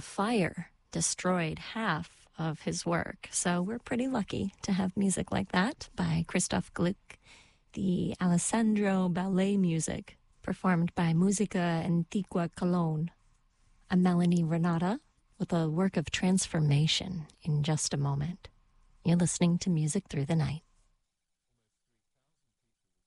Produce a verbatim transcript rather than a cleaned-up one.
fire destroyed half of his work. So we're pretty lucky to have music like that by Christoph Gluck, the Alessandro Ballet music performed by Musica Antigua Cologne. I'm Melanie Renata with a work of transformation in just a moment. You're listening to Music Through the Night.